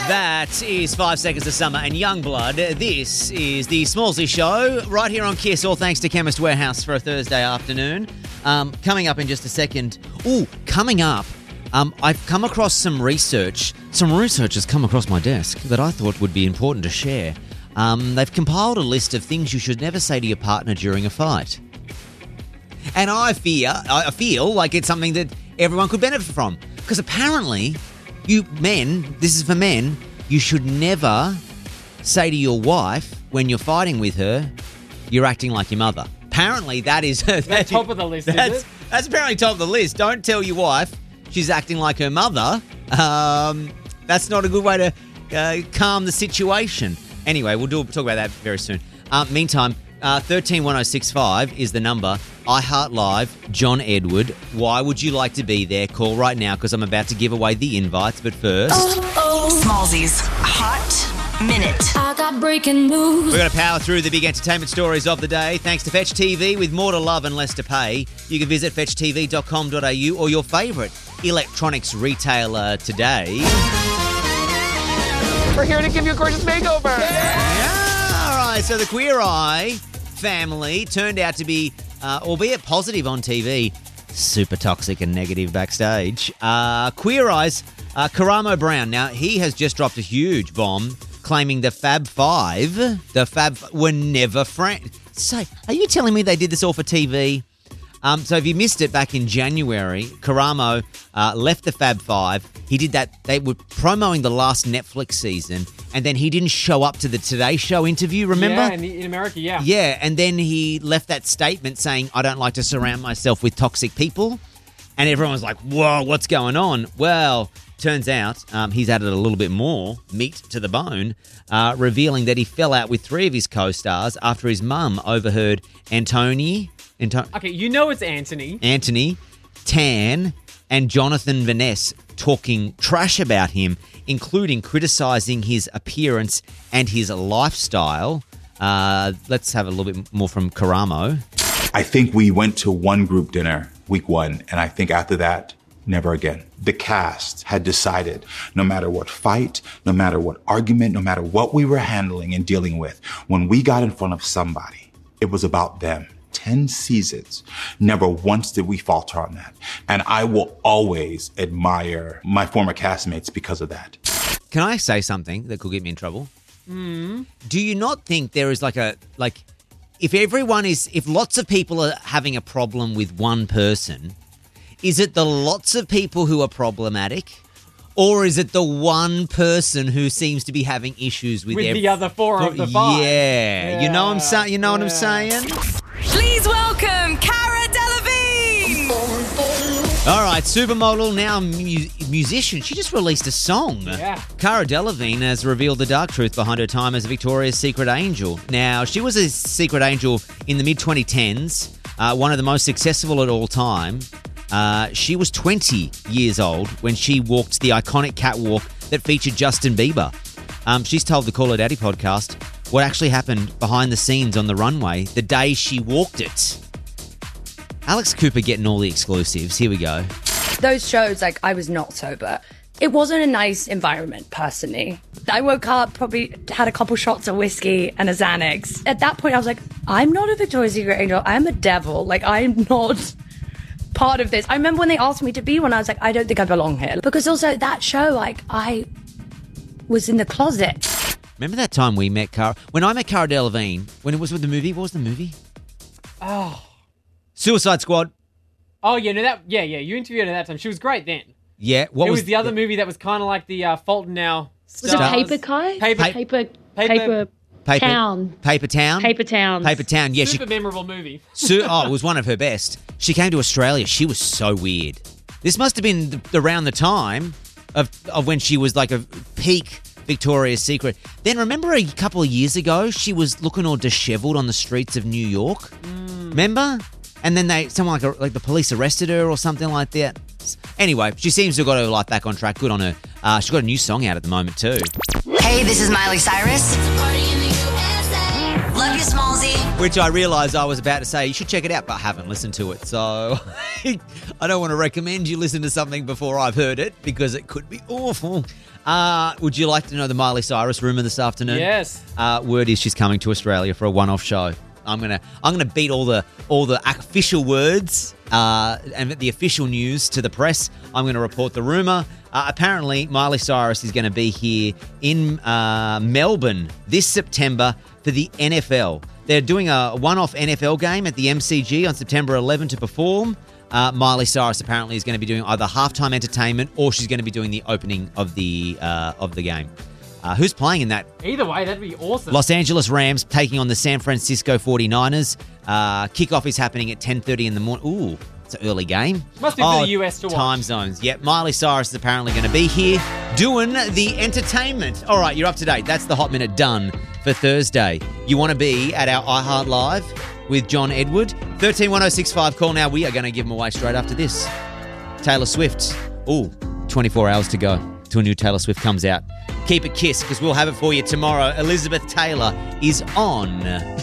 That is 5 Seconds of Summer and Youngblood. This is the Smallsy Show right here on Kiss, all thanks to Chemist Warehouse for a Thursday afternoon. Coming up in just a second. Coming up, I've come across some research. Some research has come across my desk that I thought would be important to share. They've compiled a list of things you should never say to your partner during a fight. And I feel like it's something that everyone could benefit from. Because apparently, you men, this is for men, you should never say to your wife when you're fighting with her, you're acting like your mother. Apparently, that is... That's top of the list, is it? That's apparently top of the list. Don't tell your wife she's acting like her mother. That's not a good way to calm the situation. Anyway, we'll talk about that very soon. Meantime, 131065 is the number. iHeart Live, John Edward. Why would you like to be there? Call right now because I'm about to give away the invites. But first... Smallsy's Hot Minute. I got breaking news. We're going to power through the big entertainment stories of the day. Thanks to Fetch TV. With more to love and less to pay, you can visit fetchtv.com.au or your favourite electronics retailer today. We're here to give you a gorgeous makeover. Yeah, all right. So the Queer Eye family turned out to be, albeit positive on TV, super toxic and negative backstage. Queer Eye's Karamo Brown. Now, he has just dropped a huge bomb claiming the Fab Five, were never friends. So, are you telling me they did this all for TV? So if you missed it back in January, Karamo left the Fab Five. He did that. They were promoting the last Netflix season, and then he didn't show up to the Today Show interview, remember? Yeah, in America, yeah. Yeah, and then he left that statement saying, I don't like to surround myself with toxic people. And everyone was like, whoa, what's going on? Well, turns out he's added a little bit more meat to the bone, revealing that he fell out with 3 of his co-stars after his mum overheard Anthony, it's Anthony, Tan, and Jonathan Vaness talking trash about him, including criticising his appearance and his lifestyle. Let's have a little bit more from Karamo. I think we went to one group dinner week 1, and I think after that, never again. The cast had decided no matter what fight, no matter what argument, no matter what we were handling and dealing with, when we got in front of somebody, it was about them. 10 seasons. Never once did we falter on that. And I will always admire my former castmates because of that. Can I say something that could get me in trouble? Do you not think there is if lots of people are having a problem with one person, is it the lots of people who are problematic? Or is it the one person who seems to be having issues with the other 4 of the 5? Yeah. You know what I'm saying? You know what I'm saying? Please welcome Cara Delevingne. All right, supermodel, now musician. She just released a song. Yeah. Cara Delevingne has revealed the dark truth behind her time as Victoria's Secret Angel. Now, she was a secret angel in the mid-2010s, one of the most successful at all time. She was 20 years old when she walked the iconic catwalk that featured Justin Bieber. She's told the Call Her Daddy podcast what actually happened behind the scenes on the runway the day she walked it. Alex Cooper getting all the exclusives. Here we go. Those shows, I was not sober. It wasn't a nice environment, personally. I woke up, probably had a couple shots of whiskey and a Xanax. At that point, I was like, I'm not a Victoria's Secret angel. I'm a devil. I'm not part of this. I remember when they asked me to be one, I was like, I don't think I belong here. Because also that show, I was in the closet. Remember that time we met Cara? When I met Cara Delevingne, when it was with the movie, what was the movie? Oh. Suicide Squad. Oh, yeah, no, you interviewed her that time. She was great then. Yeah. It was the other movie that was kind of like the Fault in Our Stars. Was it Paper Kai? Paper Town. Paper Town? Paper Town. Paper Town, yeah. Super memorable movie. It was one of her best. She came to Australia. She was so weird. This must have been around the time of when she was like a peak Victoria's Secret. Then remember a couple of years ago, she was looking all disheveled on the streets of New York? Remember? And then someone like the police arrested her or something like that. Anyway, she seems to have got her life back on track. Good on her. She's got a new song out at the moment too. Hey, this is Miley Cyrus. Love you, Smallsy. which I realised I was about to say, you should check it out, but I haven't listened to it. So I don't want to recommend you listen to something before I've heard it because it could be awful. Would you like to know the Miley Cyrus rumour this afternoon? Yes. Word is she's coming to Australia for a one-off show. I'm gonna beat all the official words and the official news to the press. I'm going to report the rumour. Apparently, Miley Cyrus is going to be here in Melbourne this September for the NFL. They're doing a one-off NFL game at the MCG on September 11 to perform. Miley Cyrus apparently is going to be doing either halftime entertainment or she's going to be doing the opening of the game. Who's playing in that? Either way, that'd be awesome. Los Angeles Rams taking on the San Francisco 49ers. Kickoff is happening at 10:30 in the morning. Ooh, it's an early game. Must be for the US to watch. Time zones. Yep, Miley Cyrus is apparently going to be here doing the entertainment. All right, you're up to date. That's the Hot Minute done for Thursday. You want to be at our iHeart Live with John Edward? 131065, call now. We are going to give them away straight after this. Taylor Swift. Ooh, 24 hours to go till new Taylor Swift comes out. Keep it KISS because we'll have it for you tomorrow. Elizabeth Taylor is on